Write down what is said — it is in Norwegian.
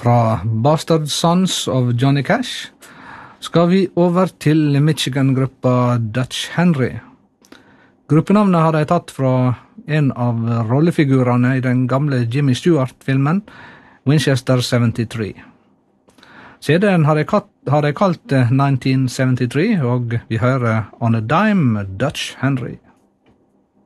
Fra Bastard Sons of Johnny Cash skal vi over til Michigan-gruppa Dutch Henry. Gruppenavnet har de tatt fra en av rollefigurene i den gamle Jimmy Stewart-filmen Winchester 73. CD-en har de kalt 1973, og vi hører On a Dime Dutch Henry.